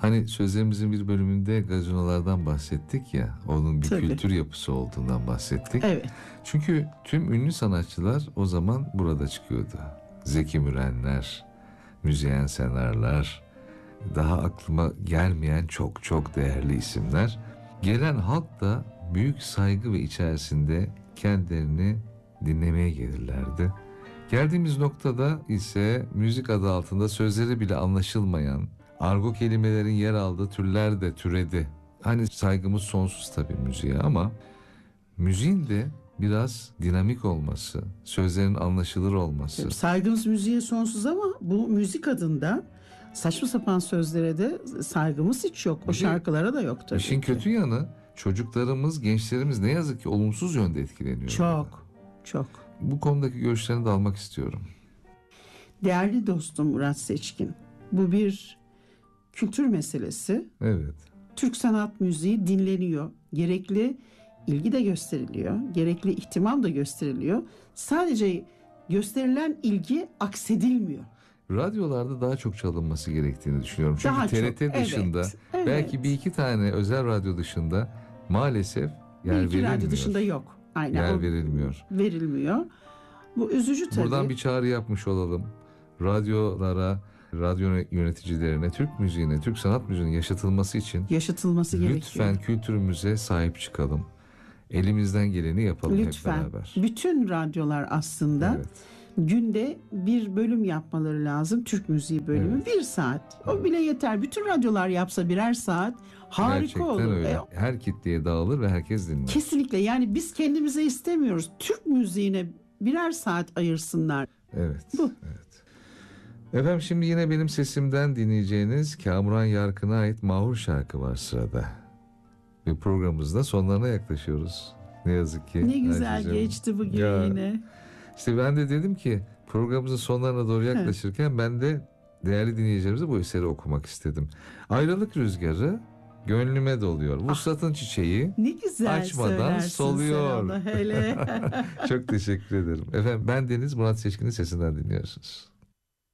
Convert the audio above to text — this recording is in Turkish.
Hani sözlerimizin bir bölümünde gazinolardan bahsettik ya, onun bir Tabii. kültür yapısı olduğundan bahsettik. Evet. Çünkü tüm ünlü sanatçılar o zaman burada çıkıyordu. Zeki Mürenler, Müzeyyen Senarlar, daha aklıma gelmeyen çok çok değerli isimler. Gelen halk da büyük saygı ve içerisinde kendilerini dinlemeye gelirlerdi. Geldiğimiz noktada ise müzik adı altında sözleri bile anlaşılmayan, argo kelimelerin yer aldığı türler de türedi. Hani saygımız sonsuz tabii müziğe ama müziğin de biraz dinamik olması, sözlerin anlaşılır olması. Saygımız müziğe sonsuz ama bu müzik adında saçma sapan sözlere de saygımız hiç yok. O şarkılara da yok tabii İşin ki. kötü yanı çocuklarımız, gençlerimiz ne yazık ki olumsuz yönde etkileniyor. Çok. Bu konudaki görüşlerini de almak istiyorum. Değerli dostum Murat Seçkin, bu bir kültür meselesi. Evet. Türk sanat müziği dinleniyor. Gerekli ilgi de gösteriliyor. Gerekli ihtimam da gösteriliyor. Sadece gösterilen ilgi aksedilmiyor. Radyolarda daha çok çalınması gerektiğini düşünüyorum. Çünkü Daha TRT çok, dışında evet. belki bir iki tane özel radyo dışında maalesef yer Bir iki verilmiyor. radyo dışında yok. Aynen. Yer verilmiyor. Verilmiyor. Bu üzücü tabii. Buradan bir çağrı yapmış olalım. Radyolara, radyo yöneticilerine, Türk müziğine, Türk sanat müziğinin yaşatılması için yaşatılması gerekiyor. lütfen kültürümüze sahip çıkalım. Elimizden geleni yapalım Lütfen. hep beraber. Bütün radyolar aslında Evet. günde bir bölüm yapmaları lazım. Türk müziği bölümü. Evet. 1 saat. O bile yeter. Bütün radyolar yapsa birer saat harika Gerçekten olur. öyle. Her kitleye dağılır ve herkes dinler. Kesinlikle. Yani biz kendimize istemiyoruz. Türk müziğine birer saat ayırsınlar. Evet. Bu. Evet. Efendim şimdi yine benim sesimden dinleyeceğiniz Kamuran Yarkın'a ait Mahur şarkı var sırada. Ve programımızda sonlarına yaklaşıyoruz. Ne yazık ki. Ne güzel Ayşe'cim. geçti bugün Ya, yine. İşte ben de dedim ki programımızın sonlarına doğru yaklaşırken ben de değerli dinleyicilerimize bu eseri okumak istedim. Ayrılık rüzgarı gönlüme doluyor. Vuslatın çiçeği Ne güzel açmadan söylersin soluyor. sen onu hele. Çok teşekkür ederim. Efendim ben Deniz Murat Seçkin'in sesinden dinliyorsunuz.